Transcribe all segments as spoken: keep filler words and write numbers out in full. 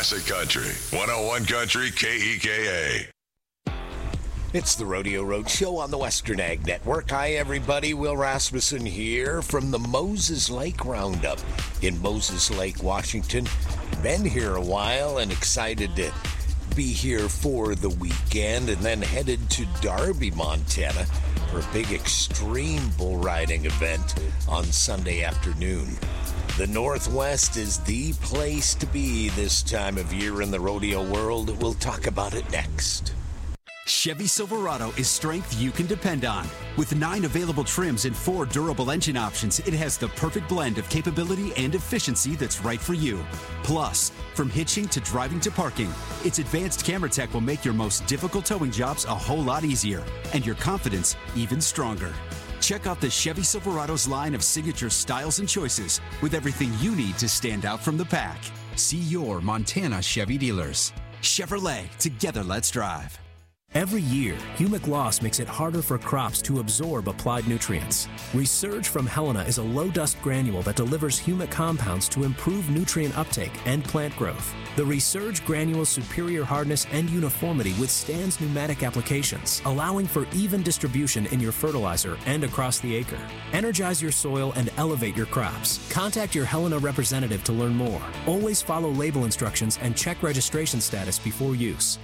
Classic Country. one oh one Country K E K A. It's the Rodeo Road Show on the Western Ag Network. Hi, everybody. Will Rasmussen here from the Moses Lake Roundup in Moses Lake, Washington. Been here a while and excited to be here for the weekend, and then headed to Darby, Montana for a big extreme bull riding event on Sunday afternoon. The Northwest is the place to be this time of year in the rodeo world. We'll talk about it next. Chevy Silverado is strength you can depend on. With nine available trims and four durable engine options, it has the perfect blend of capability and efficiency that's right for you. Plus, from hitching to driving to parking, its advanced camera tech will make your most difficult towing jobs a whole lot easier and your confidence even stronger. Check out the Chevy Silverado's line of signature styles and choices with everything you need to stand out from the pack. See your Montana Chevy dealers. Chevrolet, together let's drive. Every year, humic loss makes it harder for crops to absorb applied nutrients. Resurge from Helena is a low-dust granule that delivers humic compounds to improve nutrient uptake and plant growth. The Resurge granule's superior hardness and uniformity withstands pneumatic applications, allowing for even distribution in your fertilizer and across the acre. Energize your soil and elevate your crops. Contact your Helena representative to learn more. Always follow label instructions and check registration status before use.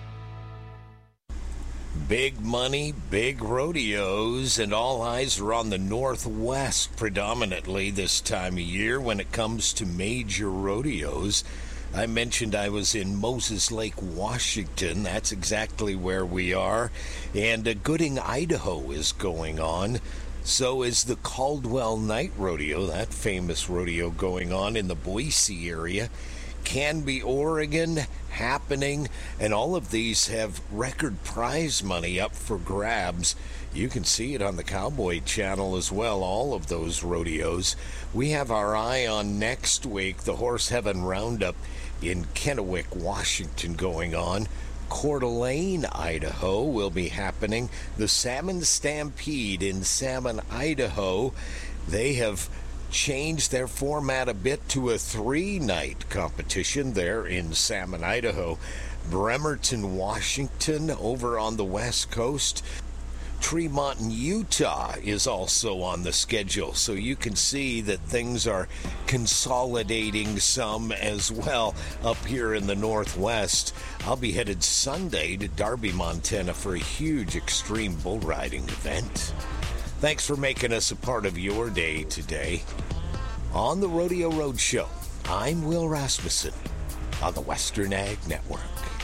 Big money, big rodeos, and all eyes are on the Northwest predominantly this time of year when it comes to major rodeos. I mentioned I was in Moses Lake, Washington. That's exactly where we are. And uh, Gooding, Idaho is going on. So is the Caldwell Night Rodeo, that famous rodeo going on in the Boise area. Canby, Oregon, happening, and all of these have record prize money up for grabs. You can see it on the Cowboy Channel as well, all of those rodeos. We have our eye on next week, the Horse Heaven Roundup in Kennewick, Washington going on. Coeur d'Alene, Idaho will be happening. The Salmon Stampede in Salmon, Idaho. They have changed their format a bit to a three-night competition there in Salmon, Idaho. Bremerton, Washington, over on the West Coast. Tremont, Utah is also on the schedule, so you can see that things are consolidating some as well up here in the Northwest. I'll be headed Sunday to Darby, Montana for a huge extreme bull riding event. Thanks for making us a part of your day today. On the Rodeo Road Show, I'm Will Rasmussen on the Western Ag Network.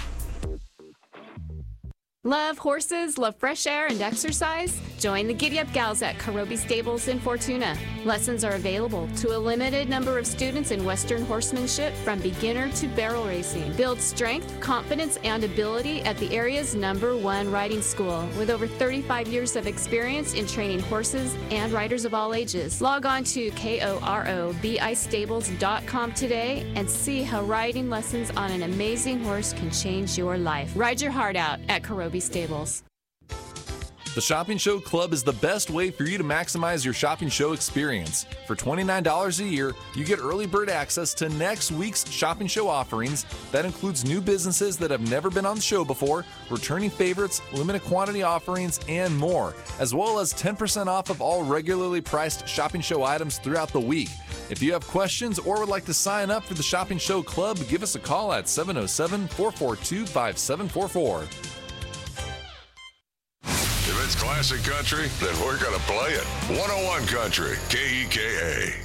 Love horses, love fresh air and exercise? Join the Giddy Up Gals at Karobi Stables in Fortuna. Lessons are available to a limited number of students in Western horsemanship from beginner to barrel racing. Build strength, confidence, and ability at the area's number one riding school with over thirty-five years of experience in training horses and riders of all ages. Log on to K O R O B I stables dot com today and see how riding lessons on an amazing horse can change your life. Ride your heart out at Karobi Stables. The Shopping Show Club is the best way for you to maximize your shopping show experience. For twenty-nine dollars a year, you get early bird access to next week's shopping show offerings. That includes new businesses that have never been on the show before, returning favorites, limited quantity offerings, and more, as well as ten percent off of all regularly priced shopping show items throughout the week. If you have questions or would like to sign up for the Shopping Show Club, give us a call at seven oh seven, four four two, five seven four four. If it's classic country, then we're going to play it. one oh one Country, K E K A.